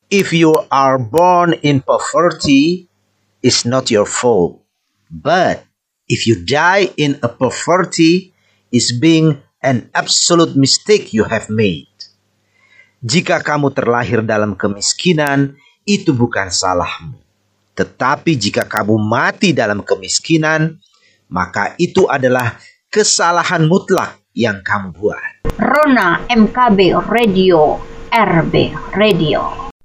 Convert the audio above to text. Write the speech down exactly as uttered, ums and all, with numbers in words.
If you are born in poverty, it's not your fault. But if you die in a poverty, it's being an absolute mistake you have made. Jika kamu terlahir dalam kemiskinan, itu bukan salahmu. Tetapi jika kamu mati dalam kemiskinan, maka itu adalah kesalahan mutlak yang kamu buat. Rona M K B Radio, R B Radio.